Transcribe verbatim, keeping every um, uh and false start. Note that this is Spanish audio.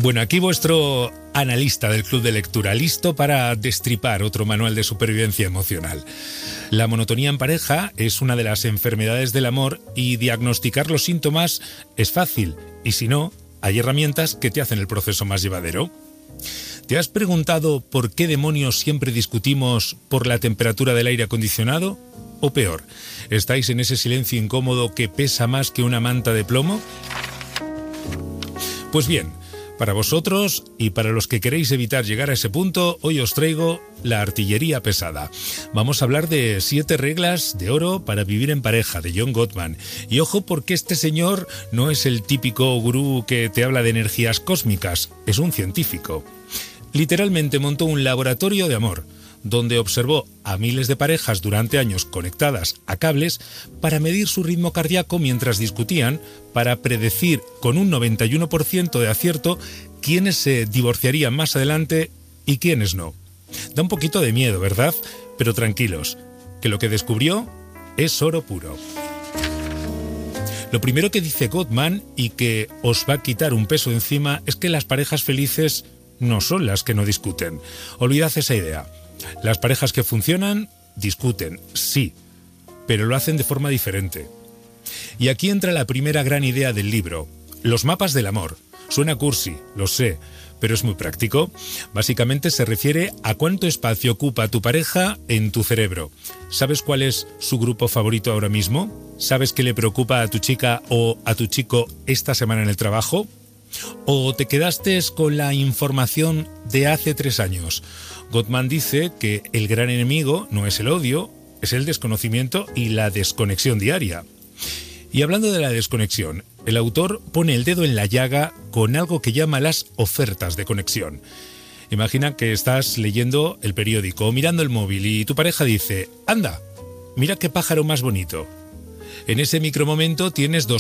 Bueno, aquí vuestro analista del Club de Lectura, listo para destripar otro manual de supervivencia emocional. La monotonía en pareja es una de las enfermedades del amor y diagnosticar los síntomas es fácil. Y si no, hay herramientas que te hacen el proceso más llevadero. ¿Te has preguntado por qué demonios siempre discutimos por la temperatura del aire acondicionado? O peor, ¿estáis en ese silencio incómodo que pesa más que una manta de plomo? Pues bien, para vosotros y para los que queréis evitar llegar a ese punto, hoy os traigo la artillería pesada. Vamos a hablar de siete reglas de oro para vivir en pareja, de John Gottman. Y ojo, porque este señor no es el típico gurú que te habla de energías cósmicas, es un científico. Literalmente montó un laboratorio de amor, donde observó a miles de parejas durante años conectadas a cables para medir su ritmo cardíaco mientras discutían, para predecir con un noventa y uno por ciento de acierto quiénes se divorciarían más adelante y quiénes no. Da un poquito de miedo, ¿verdad? Pero tranquilos, que lo que descubrió es oro puro. Lo primero que dice Gottman, y que os va a quitar un peso encima, es que las parejas felices no son las que no discuten. Olvidad esa idea. Las parejas que funcionan discuten, sí, pero lo hacen de forma diferente. Y aquí entra la primera gran idea del libro, los mapas del amor. Suena cursi, lo sé, pero es muy práctico. Básicamente se refiere a cuánto espacio ocupa tu pareja en tu cerebro. ¿Sabes cuál es su grupo favorito ahora mismo? ¿Sabes qué le preocupa a tu chica o a tu chico esta semana en el trabajo? ¿O te quedaste con la información de hace tres años? Gottman dice que el gran enemigo no es el odio, es el desconocimiento y la desconexión diaria. Y hablando de la desconexión, el autor pone el dedo en la llaga con algo que llama las ofertas de conexión. Imagina que estás leyendo el periódico o mirando el móvil y tu pareja dice: «Anda, mira qué pájaro más bonito». En ese micromomento tienes dos